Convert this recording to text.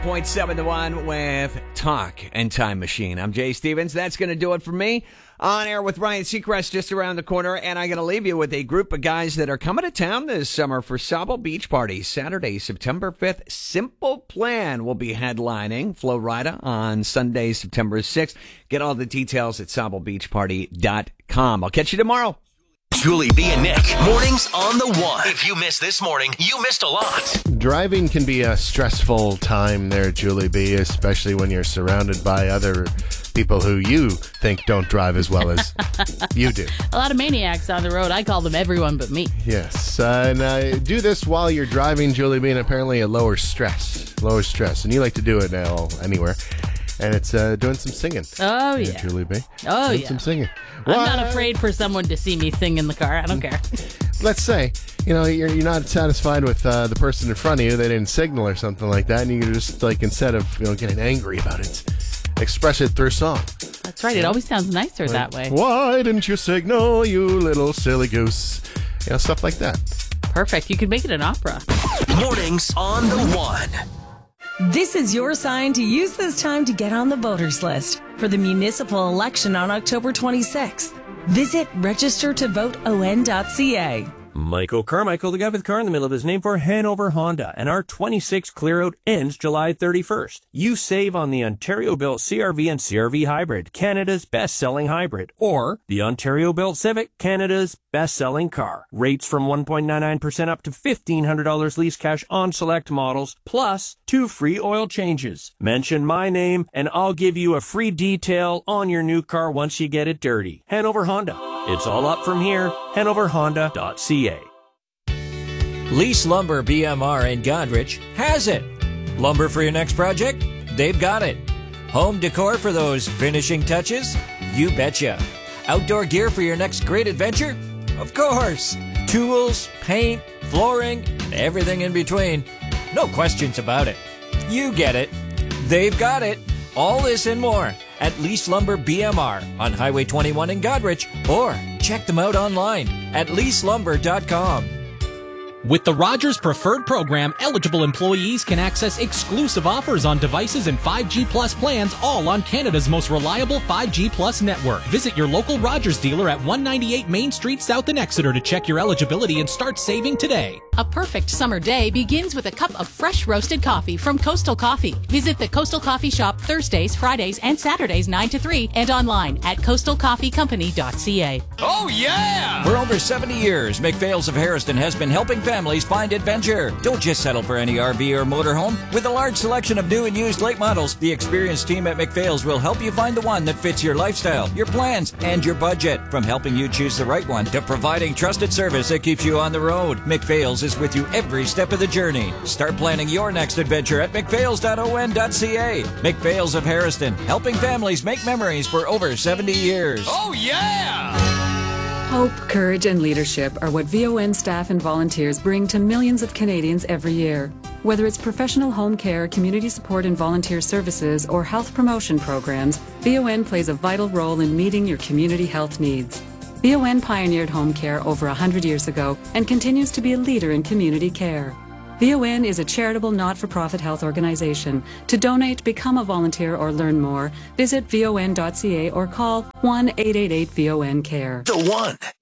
0.7 to 1 with Talk and Time Machine. I'm Jay Stevens. That's going to do it for me. On air with Ryan Seacrest just around the corner, and I'm going to leave you with a group of guys that are coming to town this summer for Sabo Beach Party. Saturday, September 5th, Simple Plan will be headlining Flo Rida on Sunday, September 6th. Get all the details at SaboBeachParty.com. I'll catch you tomorrow. Julie B and Nick, mornings on the one. If you missed this morning, you missed a lot. Driving can be a stressful time there, Julie B, especially when you're surrounded by other people who you think don't drive as well as you do. A lot of maniacs on the road. I call them everyone but me. Yes. And do this while you're driving, Julie B, and apparently it lowers stress. And you like to do it now anywhere. And it's doing some singing. Oh, yeah. Julie B. Oh, doing yeah. some singing. I'm not afraid for someone to see me sing in the car. I don't care. Let's say, you're not satisfied with the person in front of you. They didn't signal or something like that. And you can just, instead of, getting angry about it, express it through song. That's right. It always sounds nicer that way. Why didn't you signal, you little silly goose? Stuff like that. Perfect. You could make it an opera. Mornings on the one. This is your sign to use this time to get on the voters list for the municipal election on October 26th. Visit registertovoteon.ca. Michael Carmichael, the guy with the car in the middle of his name, for Hanover Honda, and our 26 clear-out ends July 31st. You save on the Ontario-built CRV and CRV Hybrid, Canada's best-selling hybrid, or the Ontario-built Civic, Canada's best-selling car. Rates from 1.99% up to $1,500 lease cash on select models, plus 2 free oil changes. Mention my name, and I'll give you a free detail on your new car once you get it dirty. Hanover Honda. It's all up from here. HanoverHonda.ca. Lease Lumber BMR in Godrich has it. Lumber for your next project? They've got it. Home decor for those finishing touches? You betcha. Outdoor gear for your next great adventure? Of course. Tools, paint, flooring, and everything in between. No questions about it. You get it. They've got it. All this and more at Lease Lumber BMR on Highway 21 in Godrich, or check them out online at leaselumber.com. With the Rogers Preferred Program, eligible employees can access exclusive offers on devices and 5G Plus plans, all on Canada's most reliable 5G Plus network. Visit your local Rogers dealer at 198 Main Street South in Exeter to check your eligibility and start saving today. A perfect summer day begins with a cup of fresh roasted coffee from Coastal Coffee. Visit the Coastal Coffee Shop Thursdays, Fridays, and Saturdays 9 to 3 and online at coastalcoffeecompany.ca. Oh, yeah! For over 70 years, McPhail's of Harrison has been helping families find adventure. Don't just settle for any RV or motorhome. With a large selection of new and used late models, the experienced team at McPhail's will help you find the one that fits your lifestyle, your plans, and your budget. From helping you choose the right one to providing trusted service that keeps you on the road, McPhail's is with you every step of the journey. Start planning your next adventure at mcphails.on.ca. McPhail's of Harrison, helping families make memories for over 70 years. Oh, yeah! Hope, courage, and leadership are what VON staff and volunteers bring to millions of Canadians every year. Whether it's professional home care, community support and volunteer services, or health promotion programs, VON plays a vital role in meeting your community health needs. VON pioneered home care over 100 years ago and continues to be a leader in community care. VON is a charitable not-for-profit health organization. To donate, become a volunteer, or learn more, visit von.ca or call 1-888-VON-CARE. The One.